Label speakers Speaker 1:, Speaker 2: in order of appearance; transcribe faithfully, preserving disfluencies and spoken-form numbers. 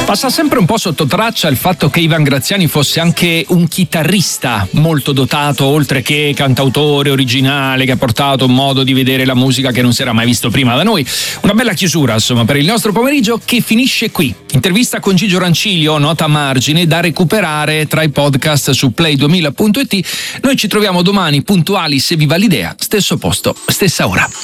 Speaker 1: Passa sempre un po' sotto traccia il fatto che Ivan Graziani fosse anche un chitarrista molto dotato, oltre che cantautore originale, che ha portato un modo di vedere la musica che non si era mai visto prima da noi. Una bella chiusura, insomma, per il nostro pomeriggio, che finisce qui. Intervista con Gigio Rancilio, nota a margine, da recuperare tra i podcast su play duemila punto it. Noi ci troviamo domani puntuali, se vi va l'idea, stesso posto, stessa ora.